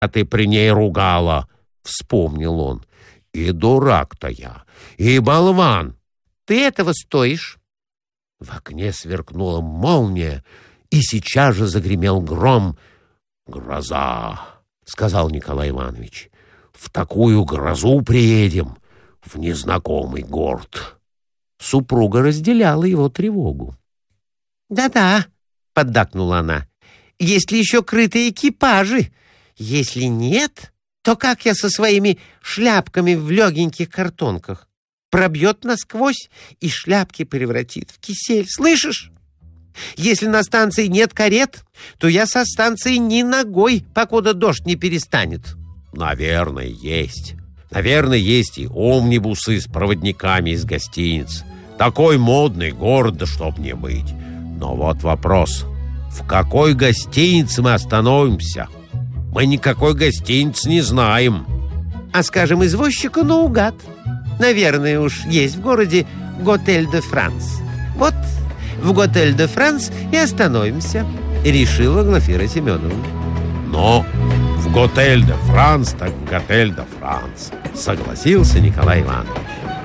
а ты при ней ругала, — вспомнил он. И дурак-то я, и болван. Ты этого стоишь. В окне сверкнула молния, и сейчас же загремел гром. «Гроза», — сказал Николай Иванович. «В такую грозу приедем, в незнакомый город». Супруга разделяла его тревогу. «Да-да», — поддакнула она, — «есть ли еще крытые экипажи? Если нет, то как я со своими шляпками в легеньких картонках? Пробьет насквозь и шляпки превратит в кисель, слышишь? Если на станции нет карет, то я со станции ни ногой, покуда дождь не перестанет». Наверное, есть. Наверное, есть и омнибусы с проводниками из гостиниц. Такой модный город, да чтоб не быть. Но вот вопрос. В какой гостинице мы остановимся? Мы никакой гостиницы не знаем. А скажем, извозчику наугад. Наверное, уж есть в городе Готель де Франс. Вот в Готель де Франс и остановимся, решила Глафира Семеновна. Но в Готель де Франс, так в Готель де Франс, согласился Николай Иванович.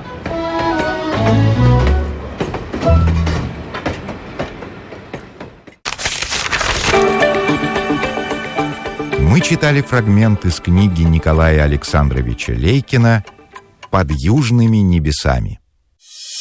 Мы читали фрагмент из книги Николая Александровича Лейкина «Под южными небесами».